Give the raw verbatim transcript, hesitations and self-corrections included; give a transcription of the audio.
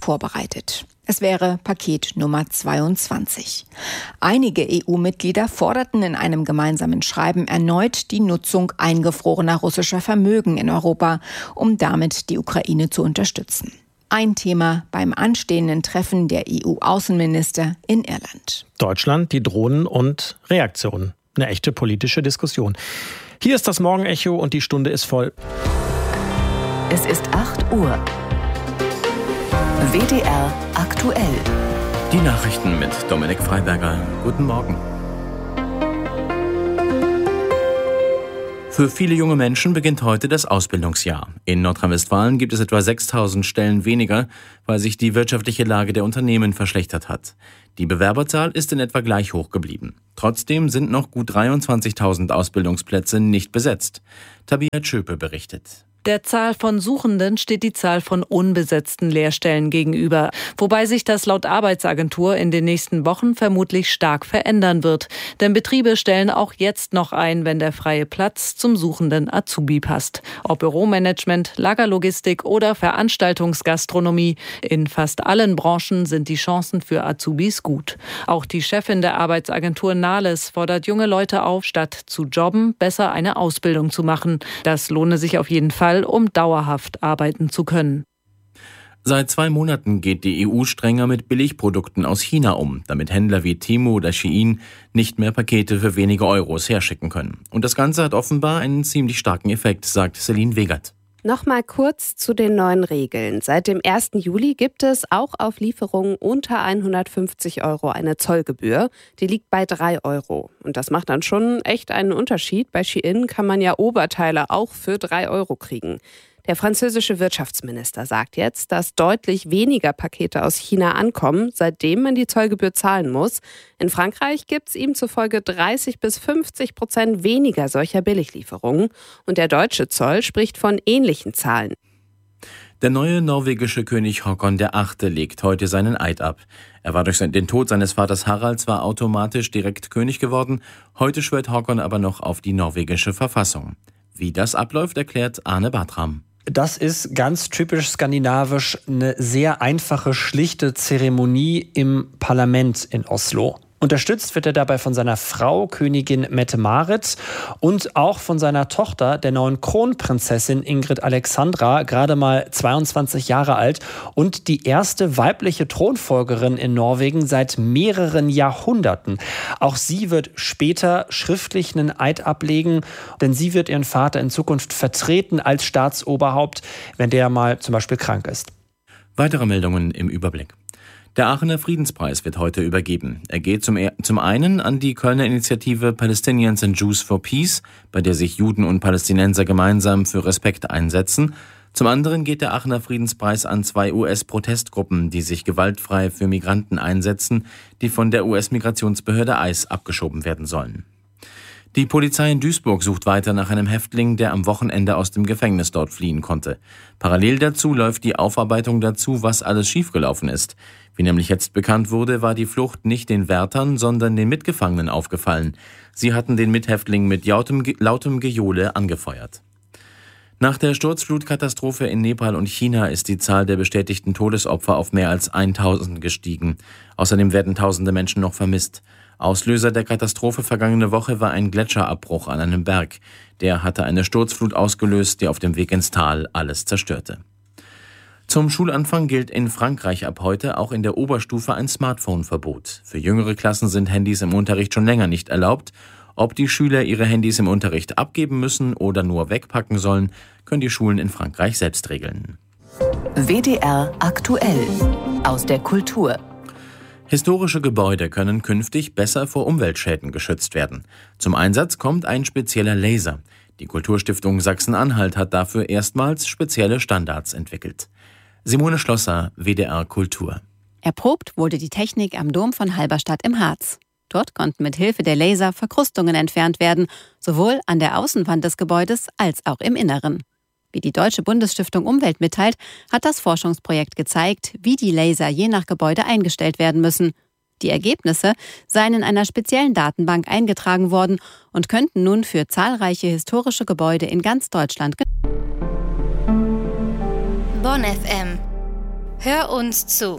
vorbereitet. Es wäre Paket Nummer zweiundzwanzig. Einige E U-Mitglieder forderten in einem gemeinsamen Schreiben erneut die Nutzung eingefrorener russischer Vermögen in Europa, um damit die Ukraine zu unterstützen. Ein Thema beim anstehenden Treffen der E U-Außenminister in Irland. Deutschland, die Drohnen und Reaktionen. Eine echte politische Diskussion. Hier ist das Morgenecho und die Stunde ist voll. Es ist acht Uhr. W D R aktuell. Die Nachrichten mit Dominik Freiberger. Guten Morgen. Für viele junge Menschen beginnt heute das Ausbildungsjahr. In Nordrhein-Westfalen gibt es etwa sechstausend Stellen weniger, weil sich die wirtschaftliche Lage der Unternehmen verschlechtert hat. Die Bewerberzahl ist in etwa gleich hoch geblieben. Trotzdem sind noch gut dreiundzwanzigtausend Ausbildungsplätze nicht besetzt. Tabia Tschöpe berichtet. Der Zahl von Suchenden steht die Zahl von unbesetzten Lehrstellen gegenüber, wobei sich das laut Arbeitsagentur in den nächsten Wochen vermutlich stark verändern wird. Denn Betriebe stellen auch jetzt noch ein, wenn der freie Platz zum suchenden Azubi passt. Ob Büromanagement, Lagerlogistik oder Veranstaltungsgastronomie, in fast allen Branchen sind die Chancen für Azubis gut. Auch die Chefin der Arbeitsagentur Nahles fordert junge Leute auf, statt zu jobben, besser eine Ausbildung zu machen. Das lohne sich auf jeden Fall, um dauerhaft arbeiten zu können. Seit zwei Monaten geht die E U strenger mit Billigprodukten aus China um, damit Händler wie Temu oder Shein nicht mehr Pakete für wenige Euros herschicken können. Und das Ganze hat offenbar einen ziemlich starken Effekt, sagt Celine Wegert. Nochmal kurz zu den neuen Regeln. Seit dem ersten Juli gibt es auch auf Lieferungen unter hundertfünfzig Euro eine Zollgebühr. Die liegt bei drei Euro. Und das macht dann schon echt einen Unterschied. Bei Shein kann man ja Oberteile auch für drei Euro kriegen. Der französische Wirtschaftsminister sagt jetzt, dass deutlich weniger Pakete aus China ankommen, seitdem man die Zollgebühr zahlen muss. In Frankreich gibt es ihm zufolge dreißig bis fünfzig Prozent weniger solcher Billiglieferungen. Und der deutsche Zoll spricht von ähnlichen Zahlen. Der neue norwegische König Håkon der Achte legt heute seinen Eid ab. Er war durch den Tod seines Vaters Harald zwar automatisch direkt König geworden, heute schwört Håkon aber noch auf die norwegische Verfassung. Wie das abläuft, erklärt Arne Bartram. Das ist ganz typisch skandinavisch eine sehr einfache, schlichte Zeremonie im Parlament in Oslo. Unterstützt wird er dabei von seiner Frau, Königin Mette-Marit, und auch von seiner Tochter, der neuen Kronprinzessin Ingrid Alexandra, gerade mal zweiundzwanzig Jahre alt und die erste weibliche Thronfolgerin in Norwegen seit mehreren Jahrhunderten. Auch sie wird später schriftlich einen Eid ablegen, denn sie wird ihren Vater in Zukunft vertreten als Staatsoberhaupt, wenn der mal zum Beispiel krank ist. Weitere Meldungen im Überblick. Der Aachener Friedenspreis wird heute übergeben. Er geht zum, zum einen an die Kölner Initiative Palestinians and Jews for Peace, bei der sich Juden und Palästinenser gemeinsam für Respekt einsetzen. Zum anderen geht der Aachener Friedenspreis an zwei U S-Protestgruppen, die sich gewaltfrei für Migranten einsetzen, die von der U S-Migrationsbehörde I C E abgeschoben werden sollen. Die Polizei in Duisburg sucht weiter nach einem Häftling, der am Wochenende aus dem Gefängnis dort fliehen konnte. Parallel dazu läuft die Aufarbeitung dazu, was alles schiefgelaufen ist. Wie nämlich jetzt bekannt wurde, war die Flucht nicht den Wärtern, sondern den Mitgefangenen aufgefallen. Sie hatten den Mithäftling mit lautem, lautem Gejohle angefeuert. Nach der Sturzflutkatastrophe in Nepal und China ist die Zahl der bestätigten Todesopfer auf mehr als tausend gestiegen. Außerdem werden tausende Menschen noch vermisst. Auslöser der Katastrophe vergangene Woche war ein Gletscherabbruch an einem Berg. Der hatte eine Sturzflut ausgelöst, die auf dem Weg ins Tal alles zerstörte. Zum Schulanfang gilt in Frankreich ab heute auch in der Oberstufe ein Smartphone-Verbot. Für jüngere Klassen sind Handys im Unterricht schon länger nicht erlaubt. Ob die Schüler ihre Handys im Unterricht abgeben müssen oder nur wegpacken sollen, können die Schulen in Frankreich selbst regeln. W D R aktuell aus der Kultur. Historische Gebäude können künftig besser vor Umweltschäden geschützt werden. Zum Einsatz kommt ein spezieller Laser. Die Kulturstiftung Sachsen-Anhalt hat dafür erstmals spezielle Standards entwickelt. Simone Schlosser, W D R Kultur. Erprobt wurde die Technik am Dom von Halberstadt im Harz. Dort konnten mit Hilfe der Laser Verkrustungen entfernt werden, sowohl an der Außenwand des Gebäudes als auch im Inneren. Wie die Deutsche Bundesstiftung Umwelt mitteilt, hat das Forschungsprojekt gezeigt, wie die Laser je nach Gebäude eingestellt werden müssen. Die Ergebnisse seien in einer speziellen Datenbank eingetragen worden und könnten nun für zahlreiche historische Gebäude in ganz Deutschland genutzt werden. Bonn F M Hör uns zu.